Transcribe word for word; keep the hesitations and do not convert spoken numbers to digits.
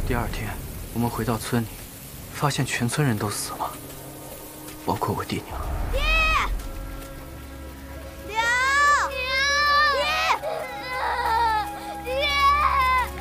第二天，我们回到村里，发现全村人都死了，包括我爹娘。